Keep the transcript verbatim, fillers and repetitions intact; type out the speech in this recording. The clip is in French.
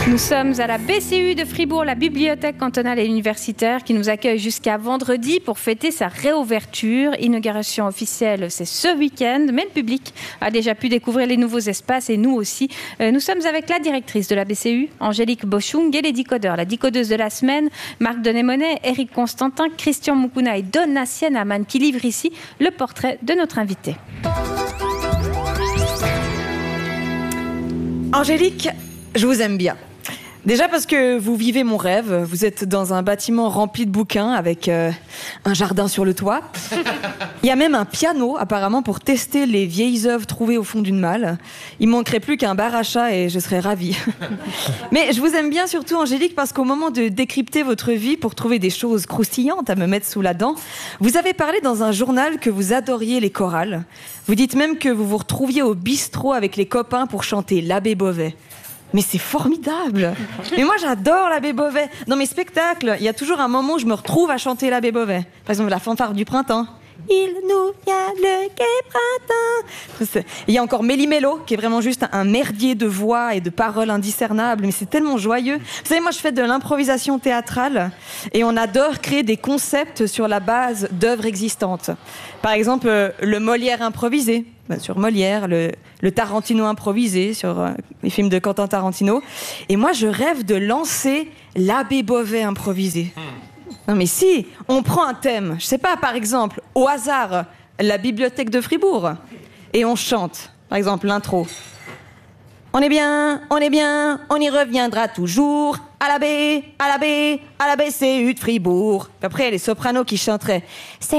Nous sommes à la B C U de Fribourg, la bibliothèque cantonale et universitaire qui nous accueille jusqu'à vendredi pour fêter sa réouverture. Inauguration officielle, c'est ce week-end, mais le public a déjà pu découvrir les nouveaux espaces et nous aussi. Nous sommes avec la directrice de la B C U, Angélique Boschung, et les décodeurs, la décodeuse de la semaine, Marc Denémonet, Éric Constantin, Christian Mukuna et Donna Sienaman qui livrent ici le portrait de notre invité. Angélique, je vous aime bien. Déjà parce que vous vivez mon rêve, vous êtes dans un bâtiment rempli de bouquins avec euh, un jardin sur le toit. Il y a même un piano apparemment pour tester les vieilles œuvres trouvées au fond d'une malle. Il ne manquerait plus qu'un bar à chat et je serais ravie. Mais je vous aime bien surtout Angélique parce qu'au moment de décrypter votre vie pour trouver des choses croustillantes à me mettre sous la dent, vous avez parlé dans un journal que vous adoriez les chorales. Vous dites même que vous vous retrouviez au bistrot avec les copains pour chanter l'Abbé Beauvais. Mais c'est formidable. Mais moi j'adore l'Abbé Beauvais. Dans mes spectacles, il y a toujours un moment où je me retrouve à chanter l'Abbé Beauvais. Par exemple la fanfare du printemps. Il nous vient le gai printemps. Il y a encore Méli-Mélo, qui est vraiment juste un merdier de voix et de paroles indiscernables, mais c'est tellement joyeux. Vous savez, moi je fais de l'improvisation théâtrale et on adore créer des concepts sur la base d'œuvres existantes. Par exemple, euh, le Molière improvisé, bah, sur Molière, le, le Tarantino improvisé, sur euh, les films de Quentin Tarantino. Et moi je rêve de lancer l'Abbé Beauvais improvisé. Non mais si, on prend un thème, je sais pas, par exemple, au hasard, la bibliothèque de Fribourg, et on chante, par exemple, l'intro. On est bien, on est bien, on y reviendra toujours, à la baie, à la baie, à la B C U de Fribourg. Puis après, il y a les sopranos qui chanteraient. C'est